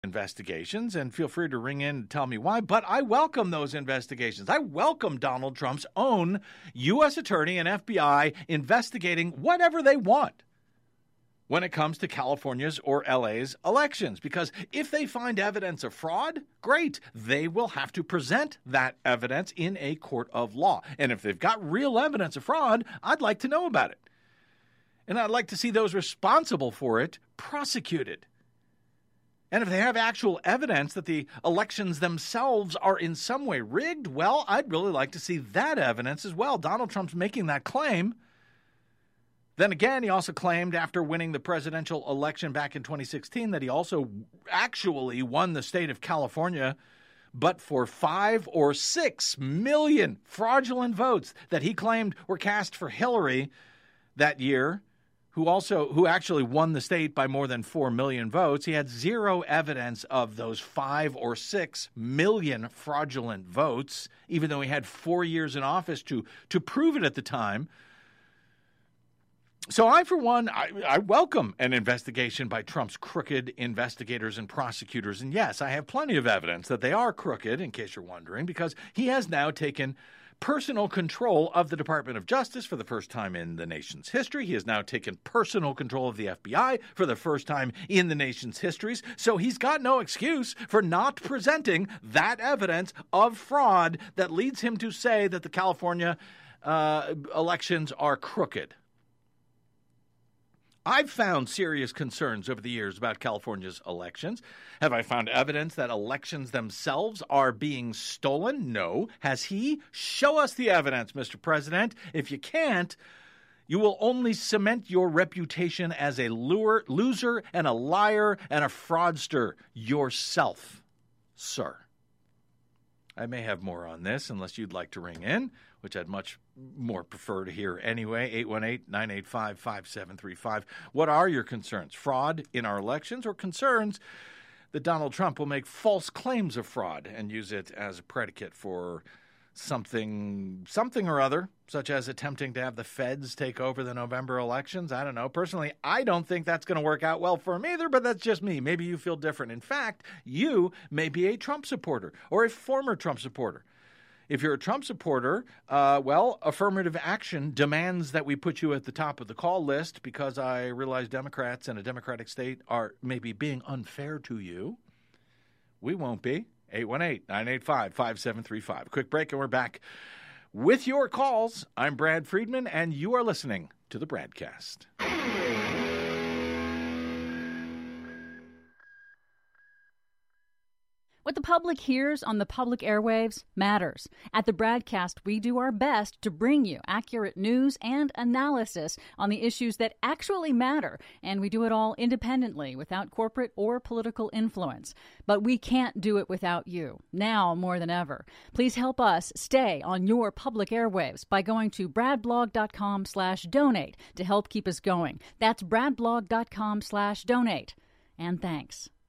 investigations, and feel free to ring in and tell me why, but I welcome those investigations. I welcome Donald Trump's own U.S. attorney and FBI investigating whatever they want when it comes to California's or LA's elections, because if they find evidence of fraud, great, they will have to present that evidence in a court of law. And if they've got real evidence of fraud, I'd like to know about it. And I'd like to see those responsible for it prosecuted. And if they have actual evidence that the elections themselves are in some way rigged, well, I'd really like to see that evidence as well. Donald Trump's making that claim. Then again, he also claimed after winning the presidential election back in 2016 that he also actually won the state of California, but for 5 or 6 million fraudulent votes that he claimed were cast for Hillary that year, who actually won the state by more than 4 million votes. He had zero evidence of those 5 or 6 million fraudulent votes, even though he had 4 years in office to prove it at the time. So I, for one, I welcome an investigation by Trump's crooked investigators and prosecutors. And yes, I have plenty of evidence that they are crooked, in case you're wondering, because he has now taken personal control of the Department of Justice for the first time in the nation's history. He has now taken personal control of the FBI for the first time in the nation's histories. So he's got no excuse for not presenting that evidence of fraud that leads him to say that the California elections are crooked. I've found serious concerns over the years about California's elections. Have I found evidence that elections themselves are being stolen? No. Has he? Show us the evidence, Mr. President. If you can't, you will only cement your reputation as a loser and a liar and a fraudster yourself, sir. I may have more on this unless you'd like to ring in, which I'd much more prefer to hear anyway. 818-985-5735. What are your concerns? Fraud in our elections, or concerns that Donald Trump will make false claims of fraud and use it as a predicate for something or other, such as attempting to have the feds take over the November elections? I don't know. Personally, I don't think that's going to work out well for him either, but that's just me. Maybe you feel different. In fact, you may be a Trump supporter or a former Trump supporter. If you're a Trump supporter, affirmative action demands that we put you at the top of the call list, because I realize Democrats in a Democratic state are maybe being unfair to you. We won't be. 818-985-5735. Quick break and we're back with your calls. I'm Brad Friedman and you are listening to the Bradcast. What the public hears on the public airwaves matters. At the Bradcast, we do our best to bring you accurate news and analysis on the issues that actually matter, and we do it all independently, without corporate or political influence. But we can't do it without you, now more than ever. Please help us stay on your public airwaves by going to bradblog.com/donate to help keep us going. That's bradblog.com/donate. And thanks.